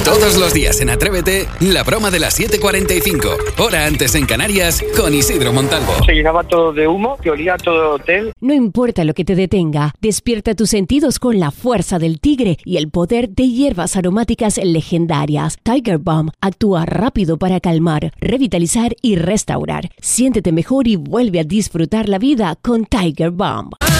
Todos los días en Atrévete, la broma de las 7:45, hora antes en Canarias, con Isidro Montalvo. Se llenaba todo de humo, que olía a todo hotel. No importa lo que te detenga, despierta tus sentidos con la fuerza del tigre y el poder de hierbas aromáticas legendarias. Tiger Balm actúa rápido para calmar, revitalizar y restaurar. Siéntete mejor y vuelve a disfrutar la vida con Tiger Balm.